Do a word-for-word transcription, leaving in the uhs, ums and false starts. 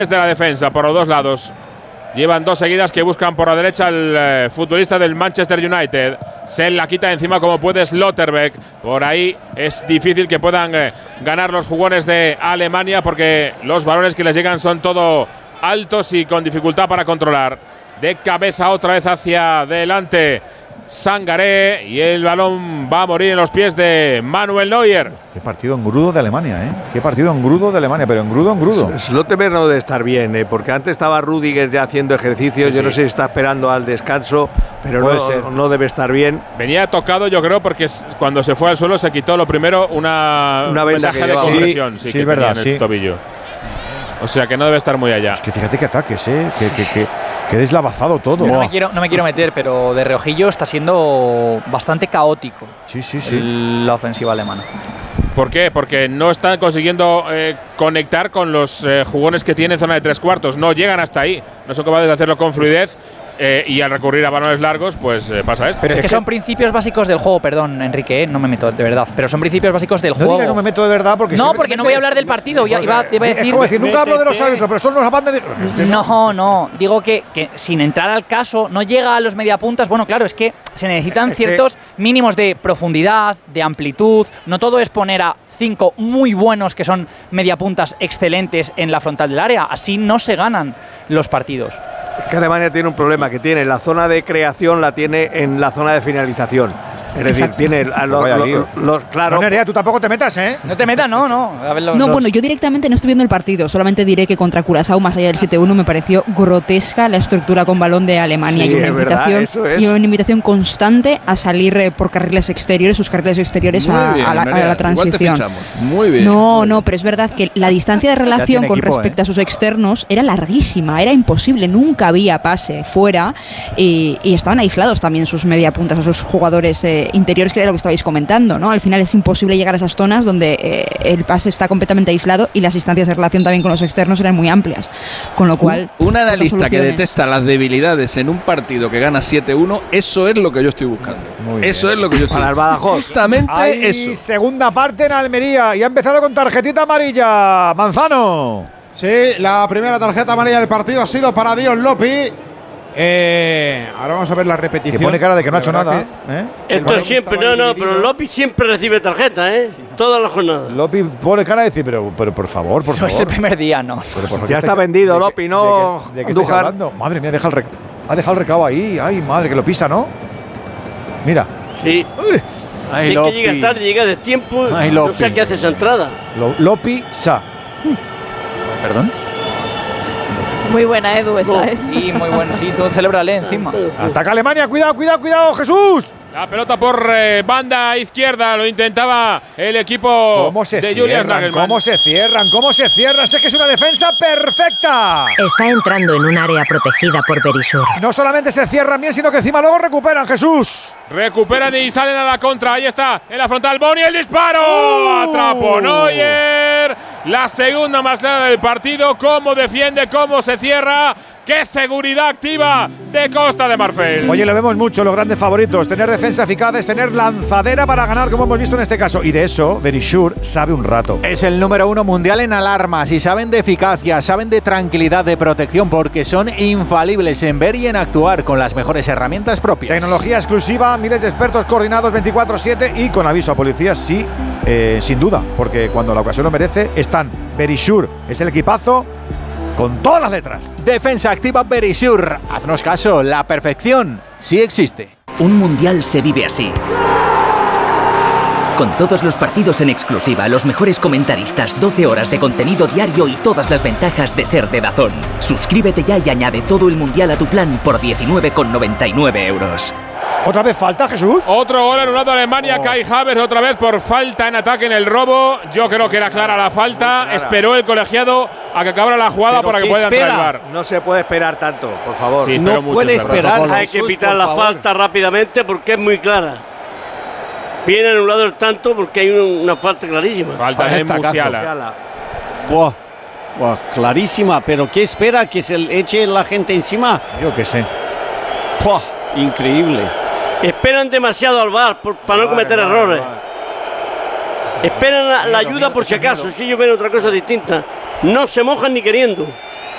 de la defensa por los dos lados. Llevan dos seguidas que buscan por la derecha el eh, futbolista del Manchester United. Se la quita encima como puede Slotterbeck. Por ahí es difícil que puedan eh, ganar los jugones de Alemania porque los balones que les llegan son todo altos y con dificultad para controlar. De cabeza otra vez hacia adelante Sangaré y el balón va a morir en los pies de Manuel Neuer. Qué partido engrudo de Alemania, ¿eh? Qué partido engrudo de Alemania, pero engrudo, engrudo. Slotterbeck no debe estar bien, ¿eh? Porque antes estaba Rüdiger ya haciendo ejercicio. Sí, yo sí. no sé si está esperando al descanso, pero no, no debe estar bien. Venía tocado, yo creo, porque cuando se fue al suelo se quitó lo primero una, una venda de compresión sí, sí, sí, que es verdad, tenía en sí. el tobillo. O sea que no debe estar muy allá. Es que fíjate que ataques, ¿eh? Que, que, que, que deslavazado todo. No me, quiero, no me quiero meter, pero de reojillo está siendo bastante caótico. Sí, sí, sí. El, la ofensiva alemana. ¿Por qué? Porque no están consiguiendo eh, conectar con los eh, jugones que tienen zona de tres cuartos. No llegan hasta ahí. No son capaces de hacerlo con fluidez. Eh, y al recurrir a balones largos, pues eh, pasa esto. Pero es, es que, que son principios básicos del juego, perdón, Enrique, eh, no me meto de verdad, pero son principios básicos del no juego. Digas, no me meto de verdad porque no, porque no voy a hablar del partido. Iba, iba, iba a decir. Es como decir, nunca hablo de los árbitros, pero son los amantes de. No, no, digo que, que sin entrar al caso, no llega a los mediapuntas. Bueno, claro, es que se necesitan ciertos mínimos de profundidad, de amplitud. No todo es poner a cinco muy buenos que son mediapuntas excelentes en la frontal del área. Así no se ganan los partidos. Es que Alemania tiene un problema, que tiene la zona de creación, la tiene en la zona de finalización. Es decir, Exacto. tiene a los, los, los, los claro. No, Nerea, tú tampoco te metas, ¿eh? No te metas, no, no. A ver, los, no, los... bueno, yo directamente no estoy viendo el partido. Solamente diré que contra Curazao, más allá del siete uno, me pareció grotesca la estructura con balón de Alemania. Sí, y una invitación verdad, es. y una invitación constante a salir eh, por carriles exteriores, sus carriles exteriores a, bien, a, la, a la transición. Muy bien. No, no, pero es verdad que la distancia de relación con equipo, respecto ¿eh? a sus externos era larguísima, era imposible, nunca había pase fuera y, y estaban aislados también sus mediapuntas, a sus jugadores eh, interiores, que era lo que estabais comentando, ¿no? Al final es imposible llegar a esas zonas donde eh, el pase está completamente aislado y las distancias de relación también con los externos eran muy amplias, con lo cual un, un analista que detecta las debilidades en un partido que gana siete uno, eso es lo que yo estoy buscando. Muy eso bien. es lo que yo estoy Para buscando. el Badajoz. Justamente Hay eso. Segunda parte en Almería y ha empezado con tarjetita amarilla. Manzano. Sí, la primera tarjeta amarilla del partido ha sido para Dios Lopi. Eh, ahora vamos a ver la repetición. Que pone cara de que no ha hecho nada. ¿eh? Esto siempre, no, no, pero Lopi siempre recibe tarjeta, ¿eh? Todas las jornadas. Lopi pone cara de decir, pero, pero por favor, por No favor. es el primer día, no. Pero, por favor, Ya está estáis- vendido, de que- Lopi, no. ¿De qué, de qué estáis Andújar. hablando? Madre mía, deja el rec- ha dejado el recado ahí. Ay, madre, que lo pisa, ¿no? Mira. Sí. Uy. Si es que llega tarde, llega de tiempo, Ay, no Lopi. sé qué hace esa entrada. Lo, Lopi sa. ¿Perdón? Muy buena, Edu, esa, ¿eh? Sí, muy bueno, sí, tú celébrale encima. Ataca Alemania, cuidado, cuidado, cuidado, Jesús. La pelota por eh, banda izquierda, lo intentaba el equipo ¿Cómo se de Julian cierran? Nagelsmann. ¿Cómo se cierran? ¿Cómo se cierran? Sé que es una defensa perfecta. Está entrando en un área protegida por Berisur. No solamente se cierran bien, sino que encima luego recuperan, Jesús. Recuperan y salen a la contra. Ahí está, en la frontal, Boni, el disparo. ¡Oh! Atrapó Neuer. La segunda más clara del partido. Cómo defiende, cómo se cierra. ¡Qué seguridad activa de Costa de Marfil! Oye, lo vemos mucho, los grandes favoritos. Tener defensa eficaz es tener lanzadera para ganar, como hemos visto en este caso. Y de eso, Berisur sabe un rato. Es el número uno mundial en alarmas y saben de eficacia, saben de tranquilidad, de protección, porque son infalibles en ver y en actuar con las mejores herramientas propias. Tecnología exclusiva, miles de expertos coordinados veinticuatro siete y con aviso a policías, sí, eh, sin duda, porque cuando la ocasión lo merece, están. Berisur es el equipazo con todas las letras. Defensa activa Berisur. Haznos caso, la perfección sí existe. Un mundial se vive así. Con todos los partidos en exclusiva, los mejores comentaristas, doce horas de contenido diario y todas las ventajas de ser de DAZN. Suscríbete ya y añade todo el mundial a tu plan por diecinueve con noventa y nueve euros. ¿Otra vez falta, Jesús? Otro gol anulado a Alemania. Oh. Kai Havertz otra vez por falta en ataque en el robo. Yo creo que era clara la falta. Clara. Esperó el colegiado a que acabara la jugada ¿Pero para que pueda entrar el V A R. No se puede esperar tanto, por favor. Sí, no mucho, puede esperar. Hay que pitar la favor. falta rápidamente porque es muy clara. Viene anulado el tanto porque hay una falta clarísima. Falta de Musiala. Buah, buah, clarísima. Pero ¿qué espera? ¿Que se le eche la gente encima? Yo qué sé. Buah, increíble. Esperan demasiado al V A R por, para no vale, cometer vale, errores. Vale. Esperan la, la ayuda por si acaso. Si ellos ven otra cosa distinta, no se mojan ni queriendo.